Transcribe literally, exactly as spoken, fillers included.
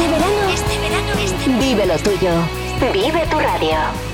Este verano, este verano, este verano. Vive lo tuyo. Vive tu radio.